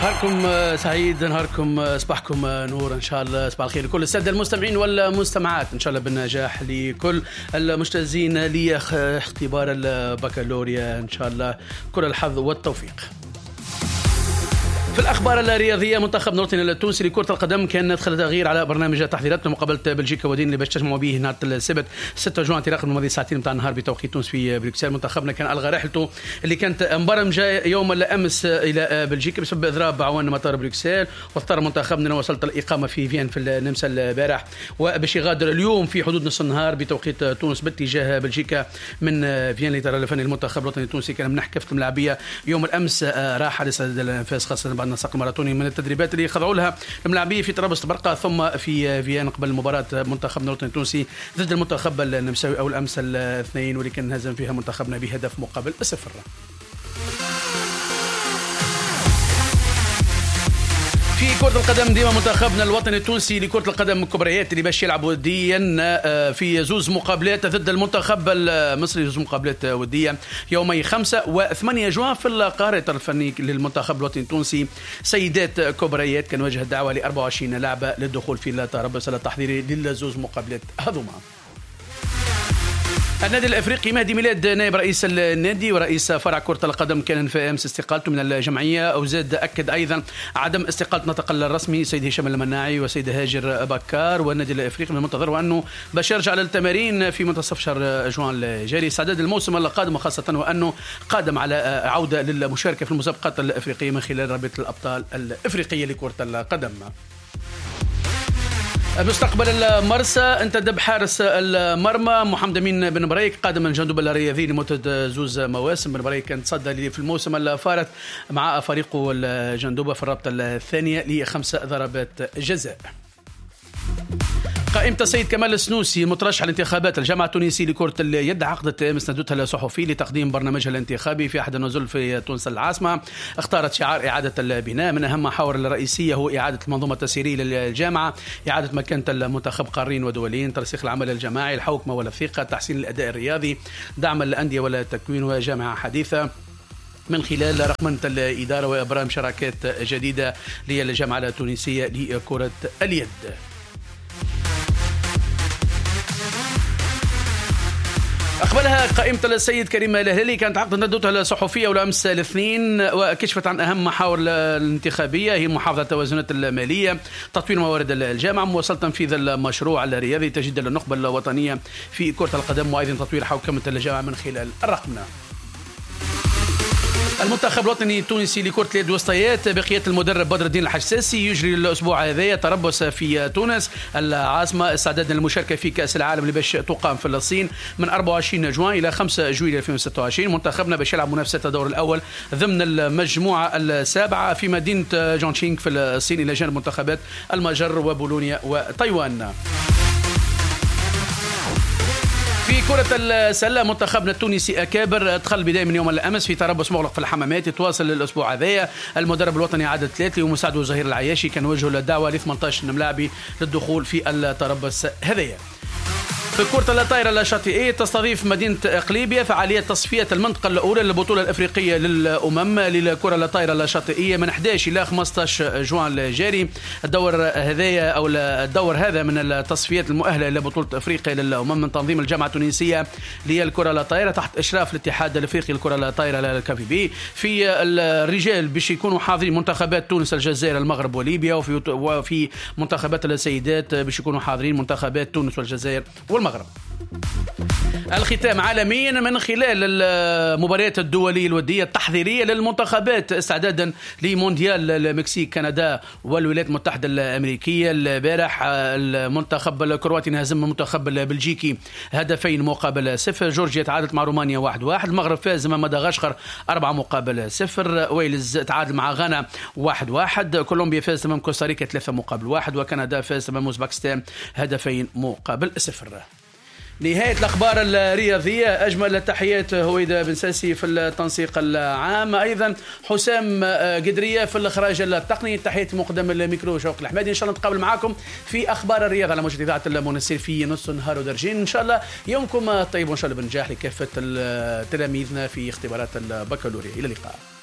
نهاركم سعيد، نهاركم صباحكم نور ان شاء الله. صباح الخير لكل الساده المستمعين والمستمعات، ان شاء الله بالنجاح لكل المجتازين لاختبار البكالوريا، ان شاء الله كل الحظ والتوفيق. في الأخبار الرياضية، منتخب الوطني التونسي لكرة القدم كان دخل تغيير على برنامج تحضيرات لمقابلة بلجيكا ودين اللي باش تجمعوا به نهار السبت 6 جوان انطلاقا من ماضي ساعتين متاع النهار بتوقيت تونس في بروكسل. منتخبنا كان ألغى رحلته اللي كانت مبرمجة يوم الأمس إلى بلجيكا بسبب إضراب عوان مطار بروكسل، واضطر منتخبنا وصلت الإقامة في فين في النمسا البارح، وباش يغادر اليوم في حدود نص النهار بتوقيت تونس باتجاه بلجيكا من فين لترى الفني المنتخب الوطني التونسي. كان منح كافة الملاعبية يوم الأمس راحة لسداد الأنفاس، خاصة بعد النسق الماراثوني من التدريبات اللي خضعوا لها الملاعبيه في طرابلس برقه ثم في فيينا قبل مباراه منتخبنا الوطني التونسي ضد المنتخب النمساوي او الامس الاثنين، واللي كان هزم فيها منتخبنا بهدف مقابل 0. في كرة القدم ديما منتخبنا الوطني التونسي لكرة القدم الكبريات اللي باش يلعب وديا في زوز مقابلات ضد المنتخب المصري، زوز مقابلات ودية يومي 5 و8 جوان في القاهرة الفني للمنتخب الوطني التونسي. سيدات كبريات كان وجه الدعوة ل 24 لاعبة للدخول في التربص التحضيري للزوز مقابلات هذوما. النادي الافريقي مهدي ميلاد نائب رئيس النادي ورئيس فرع كرة القدم كان في امس استقالته من الجمعية، وزاد اكد ايضا عدم استقالة نتقل الرسمي سيد هشام المناعي وسيد هاجر بكار. والنادي الافريقي من المنتظر وانه باش يرجع للتمارين في منتصف شهر جوان الجاري استعداد الموسم القادم، وخاصة وانه قادم على عودة للمشاركة في المسابقات الافريقية من خلال رابطة الابطال الافريقية لكرة القدم. مستقبل المرسى انتدب حارس المرمى محمد امين بن بريك قادم من جندوب الرياضي لمدة زوز مواسم. بن بريك كان تصدى في الموسم الفارط مع فريقه الجندوبة في الرابطة الثانية ل5 ضربات جزاء. قائمة السيد كمال السنوسي مترشح لانتخابات الجامعة التونسية لكرة اليد عقدت مسندتها الصحفي لتقديم برنامجها الانتخابي في أحد النزل في تونس العاصمة. اختارت شعار إعادة البناء، من أهم محاور الرئيسية هو إعادة المنظومة التسييرية للجامعة، إعادة مكانة المنتخب قارين ودوليين، ترسيخ العمل الجماعي، الحوكمة والثقة، تحسين الأداء الرياضي، دعم الأندية والتكوين وجامعة حديثة من خلال رقمنة الإدارة وإبرام شراكات جديدة للجامعة التونسية لكرة اليد. أقبلها قائمة السيد كريم الهلالي كانت عقد ندوتها الصحفية والأمس الاثنين، وكشفت عن أهم محاور الانتخابية هي محافظة التوازنات المالية، تطوير موارد الجامعة، مواصلة تنفيذ المشروع الرياضي، تجديد النخبة الوطنية في كرة القدم، وأيضا تطوير حوكمة الجامعة من خلال الرقمنة. المنتخب الوطني التونسي لكرة اليد وسطيات بقيادة المدرب بدر الدين الحساسي يجري الأسبوع هذا تربص في تونس العاصمة استعدادا للمشاركة في كأس العالم اللي باش تقام في الصين من 24 جوان إلى 5 جويلية 2026. منتخبنا باش يلعب منافسة الدور الأول ضمن المجموعة السابعة في مدينة جونشينغ في الصين إلى جانب منتخبات المجر وبولونيا وتايوان. في كرة السلة منتخبنا التونسي أكابر دخل البداية من يوم الأمس في تربص مغلق في الحمامات يتواصل الأسبوع هذايا. المدرب الوطني عدد 3 ومساعده زهير العياشي كان وجهه الدعوة ل 18 ملاعبي للدخول في التربص هذايا. في كرة الطائرة الشاطئية تستضيف مدينة قليبية فعاليات تصفية المنطقة الأولى للبطولة الأفريقية للأمم للكرة الطائرة الشاطئية من 11 إلى 15 جوان الجاري. الدور هذا من التصفيات المؤهلة لبطولة أفريقيا للأمم من تنظيم الجامعة التونسية للكرة الطائرة تحت إشراف الاتحاد الأفريقي للكرة الطائرة الكافيبي. في الرجال باش يكونوا حاضرين منتخبات تونس الجزائر المغرب وليبيا، وفي منتخبات السيدات باش يكونوا حاضرين منتخبات تونس والجزائر والمغرب. الختام عالميا من خلال المباريات الدولية الودية التحضيرية للمنتخبات استعدادا لمونديال المكسيك كندا والولايات المتحدة الأمريكية. البارح المنتخب الكرواتي هزم المنتخب البلجيكي 2-0. جورجيا تعادلت مع رومانيا 1-1. المغرب فاز امام مدغشقر 4-0. ويلز تعادل مع غانا 1-1. كولومبيا فاز امام كوستاريكا 3-1. وكندا فاز امام اوزبكستان 2-0. نهاية الأخبار الرياضية. أجمل التحيات هويدا بن ساسي في التنسيق العام، أيضا حسام قدرية في الإخراج التقني. تحياتي مقدم الميكرو شوق الحمادي. إن شاء الله نتقابل معكم في أخبار الرياضة على موجة إذاعة المنسير في نص نهار ودرجين. إن شاء الله يومكم طيب وإن شاء الله بنجاح لكافة تلاميذنا في اختبارات البكالوريا. إلى اللقاء.